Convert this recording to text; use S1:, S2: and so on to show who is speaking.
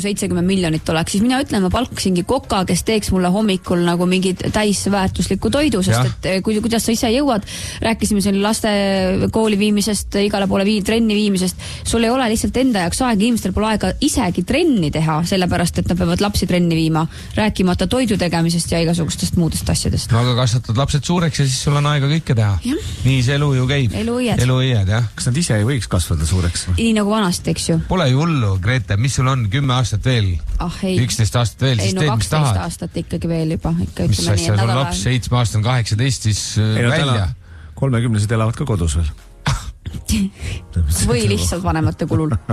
S1: 70 miljonit oleks, siis mina ütlen, ma palkasingi koka, kes teeks mulle hommikul nagu mingi täisväärtusliku toidu, sest et kuidas sa ise jõuad, rääkisime selle laste kooli viimisest, igale poole trenni viimisest, sul ei ole lihtsalt enda jaoks aega, inimestel pole aega isegi trenni teha, sellepärast, et nad peavad lapsi trenni viima, rääkimata toidu tegemisest ja igasugustest muudest asjadest.
S2: No aga kasvatad lapsed suureks ja siis sul on aega kõike teha.
S1: Ja.
S2: Nii see elu ju käib. Eluiied, jah.
S3: Kas nad ise ei võiks kasvada suureks?
S1: Nii nagu vanasti, eks ju.
S2: Pole ju hullu, Grete, mis sul on 10 aastat veel? 11 aastat veel, siis teed, mis tahad.
S1: 12 aastat ikkagi veel juba.
S2: Mis asja, sul laps 7 aastat on 18, siis välja.
S3: 30-sed elavad ka kodus veel.
S1: Või lihtsalt vanemate kulul.